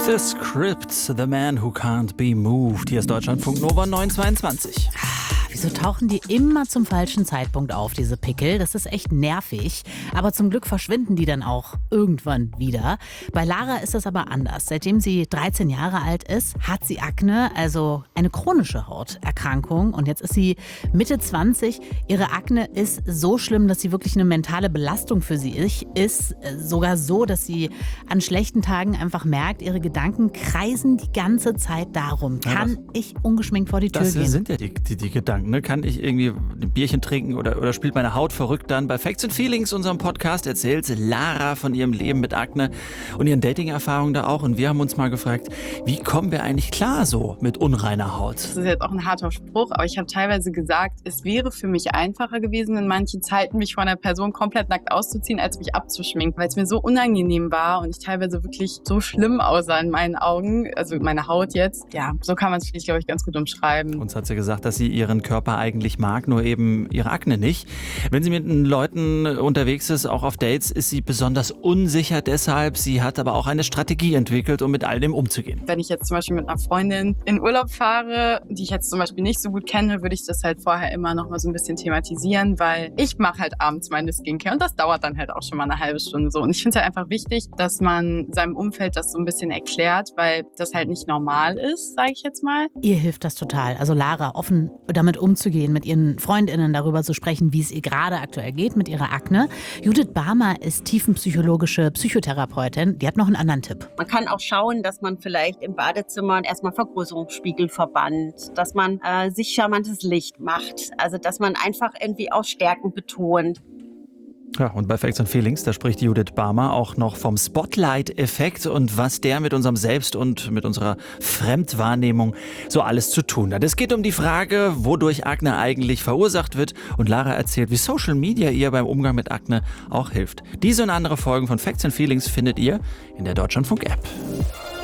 The Script, The Man Who Can't Be Moved. Hier ist Deutschlandfunk Nova 922. Wieso tauchen die immer zum falschen Zeitpunkt auf, diese Pickel? Das ist echt nervig. Aber zum Glück verschwinden die dann auch irgendwann wieder. Bei Lara ist das aber anders. Seitdem sie 13 Jahre alt ist, hat sie Akne, also eine chronische Hauterkrankung. Und jetzt ist sie Mitte 20. Ihre Akne ist so schlimm, dass sie wirklich eine mentale Belastung für sie ist. Sogar so, dass sie an schlechten Tagen einfach merkt, ihre Gedanken kreisen die ganze Zeit darum. Kann ich ungeschminkt vor die Tür gehen? Das sind ja die Gedanken. Ne? Kann ich irgendwie ein Bierchen trinken oder spielt meine Haut verrückt dann? Bei Facts and Feelings, unserem Podcast, erzählt Lara von ihrem Leben mit Akne und ihren Dating-Erfahrungen da auch. Und wir haben uns mal gefragt, wie kommen wir eigentlich klar so mit unreiner Haut? Das ist jetzt auch ein harter Spruch, aber ich habe teilweise gesagt, es wäre für mich einfacher gewesen, in manchen Zeiten mich von einer Person komplett nackt auszuziehen, als mich abzuschminken, weil es mir so unangenehm war und ich teilweise wirklich so schlimm aussah in meinen Augen, also meine Haut jetzt. Ja, so kann man es, glaube ich, ganz gut umschreiben. Uns hat sie gesagt, dass sie ihren Körper eigentlich mag, nur eben ihre Akne nicht. Wenn sie mit Leuten unterwegs ist, auch auf Dates, ist sie besonders unsicher deshalb. Sie hat aber auch eine Strategie entwickelt, um mit all dem umzugehen. Wenn ich jetzt zum Beispiel mit einer Freundin in Urlaub fahre, die ich jetzt zum Beispiel nicht so gut kenne, würde ich das halt vorher immer noch mal so ein bisschen thematisieren, weil ich mache halt abends meine Skincare und das dauert dann halt auch schon mal eine halbe Stunde so. Und ich finde es halt einfach wichtig, dass man seinem Umfeld das so ein bisschen erklärt, weil das halt nicht normal ist, sage ich jetzt mal. Ihr hilft das total. Also Lara, offen damit umzugehen, mit ihren FreundInnen darüber zu sprechen, wie es ihr gerade aktuell geht mit ihrer Akne. Judith Barmer ist tiefenpsychologische Psychotherapeutin. Die hat noch einen anderen Tipp. Man kann auch schauen, dass man vielleicht im Badezimmer erstmal Vergrößerungsspiegel verbannt, dass man sich charmantes Licht macht, also dass man einfach irgendwie auch Stärken betont. Ja, und bei Facts and Feelings, da spricht Judith Barmer auch noch vom Spotlight-Effekt und was der mit unserem Selbst- und mit unserer Fremdwahrnehmung so alles zu tun hat. Es geht um die Frage, wodurch Akne eigentlich verursacht wird, und Lara erzählt, wie Social Media ihr beim Umgang mit Akne auch hilft. Diese und andere Folgen von Facts and Feelings findet ihr in der Deutschlandfunk-App.